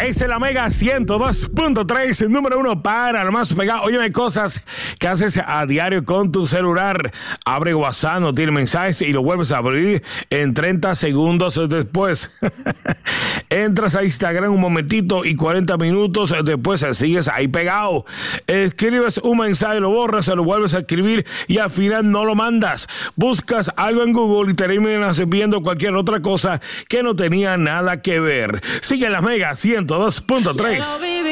Es la Mega 102.3, número 1 para lo más pegado. Óyeme, cosas que haces a diario con tu celular. Abre WhatsApp, no tiene mensajes y lo vuelves a abrir en 30 segundos después. Entras a Instagram un momentito y 40 minutos después sigues ahí pegado. Escribes un mensaje, lo borras, se lo vuelves a escribir y al final no lo mandas. Buscas algo en Google y terminas viendo cualquier otra cosa que no tenía nada que ver. Sigue la Mega 102.3.